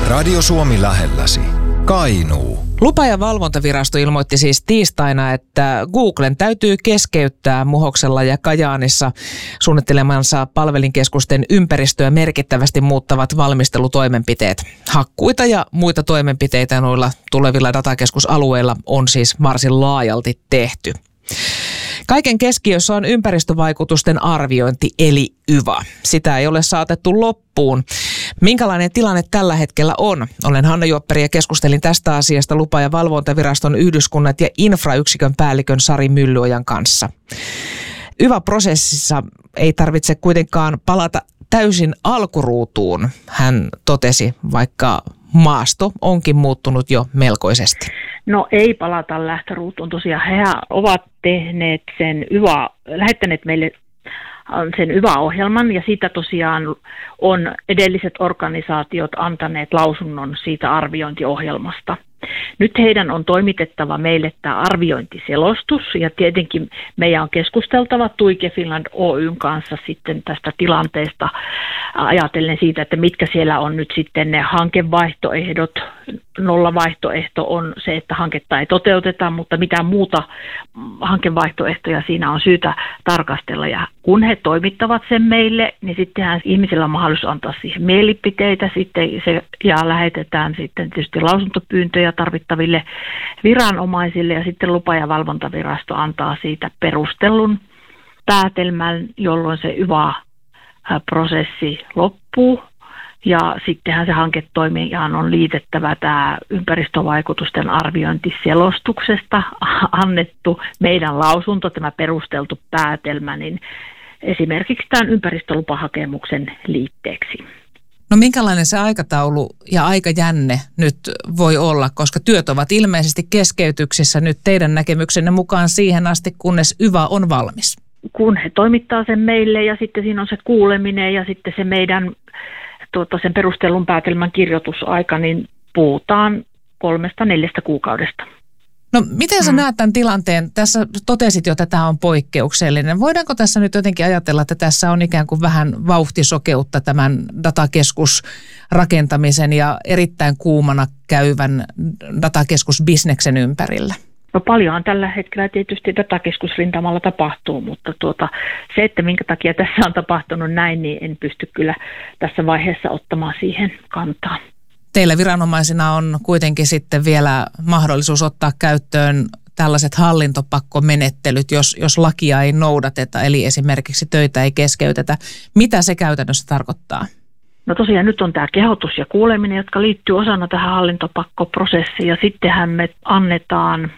Radio Suomi lähelläsi. Kainuu. Lupa- ja valvontavirasto ilmoitti siis tiistaina, että Googlen täytyy keskeyttää Muhoksella ja Kajaanissa suunnittelemansa palvelinkeskusten ympäristöä merkittävästi muuttavat valmistelutoimenpiteet. Hakkuita ja muita toimenpiteitä noilla tulevilla datakeskusalueilla on siis varsin laajalti tehty. Kaiken keskiössä on ympäristövaikutusten arviointi eli YVA. Sitä ei ole saatettu loppuun. Minkälainen tilanne tällä hetkellä on? Olen Hanna Juopperi ja keskustelin tästä asiasta Lupa- ja valvontaviraston yhdyskunnat ja infrayksikön päällikön Sari Myllyojan kanssa. YVA-prosessissa ei tarvitse kuitenkaan palata täysin alkuruutuun, hän totesi, vaikka maasto onkin muuttunut jo melkoisesti. No ei palata lähtöruutuun. Tosiaan he ovat tehneet lähettäneet meille sen YVA-ohjelman ja siitä tosiaan on edelliset organisaatiot antaneet lausunnon siitä arviointiohjelmasta. Nyt heidän on toimitettava meille tämä arviointiselostus ja tietenkin meidän on keskusteltava Tuike Finland Oyn kanssa sitten tästä tilanteesta ajatellen siitä, että mitkä siellä on nyt sitten ne hankevaihtoehdot. Nollavaihtoehto on se, että hanketta ei toteuteta, mutta mitä muuta hankevaihtoehtoja siinä on syytä tarkastella. Ja kun he toimittavat sen meille, niin sittenhän ihmisillä on mahdollisuus antaa siihen mielipiteitä sitten ja lähetetään sitten tietysti lausuntopyyntöjä tarvittaville viranomaisille ja sitten Lupa- ja valvontavirasto antaa siitä perustellun päätelmän, jolloin se YVA-prosessi loppuu. Ja sittenhän se hanketoimijan on liitettävä tämä ympäristövaikutusten arviointiselostuksesta annettu meidän lausunto, tämä perusteltu päätelmä, niin esimerkiksi tämän ympäristölupahakemuksen liitteeksi. No minkälainen se aikataulu ja aikajänne nyt voi olla, koska työt ovat ilmeisesti keskeytyksissä nyt teidän näkemyksenne mukaan siihen asti, kunnes YVA on valmis? Kun he toimittaa sen meille ja sitten siinä on se kuuleminen ja sitten se meidän sen perustellun päätelmän kirjoitusaika, niin puhutaan 3-4 kuukaudesta. No miten sä näet tämän tilanteen? Tässä totesit jo, että tämä on poikkeuksellinen. Voidaanko tässä nyt jotenkin ajatella, että tässä on ikään kuin vähän vauhtisokeutta tämän datakeskusrakentamisen ja erittäin kuumana käyvän datakeskusbisneksen ympärillä? No paljonhan tällä hetkellä tietysti datakeskusrintamalla tapahtuu, mutta se, että minkä takia tässä on tapahtunut näin, niin en pysty kyllä tässä vaiheessa ottamaan siihen kantaa. Teillä viranomaisina on kuitenkin sitten vielä mahdollisuus ottaa käyttöön tällaiset hallintopakkomenettelyt, jos lakia ei noudateta, eli esimerkiksi töitä ei keskeytetä. Mitä se käytännössä tarkoittaa? No tosiaan nyt on tämä kehotus ja kuuleminen, jotka liittyy osana tähän hallintopakkoprosessiin ja sittenhän me annetaan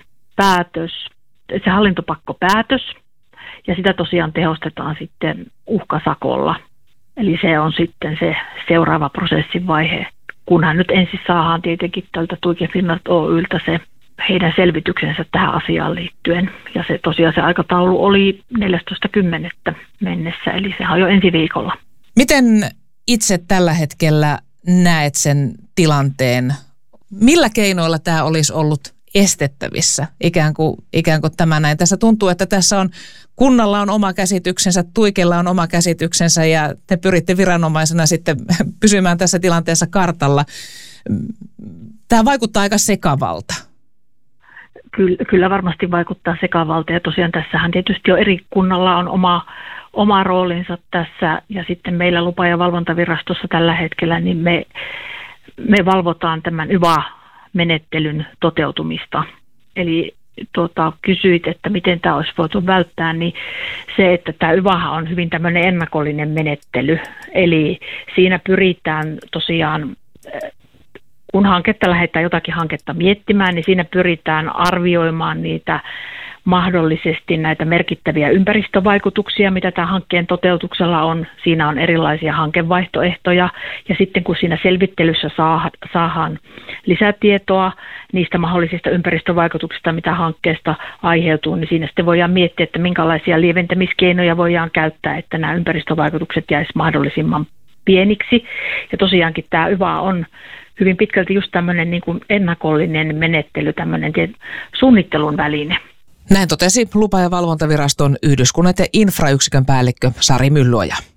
se hallintopakkopäätös ja sitä tosiaan tehostetaan sitten uhkasakolla. Eli se on sitten se seuraava prosessin vaihe, kunhan nyt ensin saadaan tietenkin tältä Tuike Finland Oyltä se heidän selvityksensä tähän asiaan liittyen. Ja se tosiaan se aikataulu oli 14.10. mennessä, eli sehän on jo ensi viikolla. Miten itse tällä hetkellä näet sen tilanteen? Millä keinoilla tämä olisi ollut estettävissä, ikään kuin tämä näin. Tässä tuntuu, että tässä on kunnalla on oma käsityksensä, Tuikella on oma käsityksensä ja te pyritte viranomaisena sitten pysymään tässä tilanteessa kartalla. Tämä vaikuttaa aika sekavalta. Kyllä varmasti vaikuttaa sekavalta ja tosiaan tässähän tietysti jo eri kunnalla on oma roolinsa tässä ja sitten meillä Lupa- ja valvontavirastossa tällä hetkellä niin me valvotaan tämän YVA-menettelyn toteutumista. Eli kysyit, että miten tämä olisi voitu välttää, niin se, että tämä YVAhan on hyvin tämmöinen ennakollinen menettely. Eli siinä pyritään tosiaan, kun lähdetään jotakin hanketta miettimään, niin siinä pyritään arvioimaan niitä mahdollisesti näitä merkittäviä ympäristövaikutuksia, mitä tämän hankkeen toteutuksella on. Siinä on erilaisia hankevaihtoehtoja ja sitten kun siinä selvittelyssä saadaan lisätietoa niistä mahdollisista ympäristövaikutuksista, mitä hankkeesta aiheutuu, niin siinä sitten voidaan miettiä, että minkälaisia lieventämiskeinoja voidaan käyttää, että nämä ympäristövaikutukset jäisivät mahdollisimman pieniksi. Ja tosiaankin tämä YVA on hyvin pitkälti just tämmöinen niin kuin ennakollinen menettely, tämmöinen suunnittelun väline. Näin totesi Lupa- ja valvontaviraston yhdyskunnat ja infrayksikön päällikkö Sari Myllyoja.